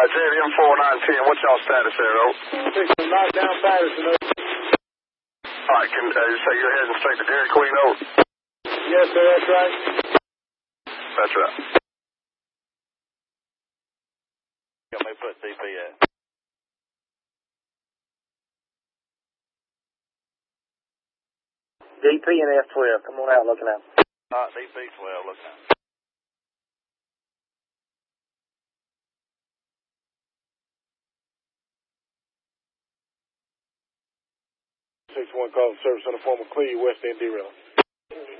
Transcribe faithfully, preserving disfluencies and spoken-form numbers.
J D M four nine ten, what's y'all status there, though? Fixing to knock down Patterson, over. All right, can uh, you say you're heading straight to Dairy Queen, over? Yes, sir, that's right. That's right. Let me put D P at. D P and F twelve, come on out, looking out. Uh, D P twelve, looking out. six one call service on the former Cleve, West End derail.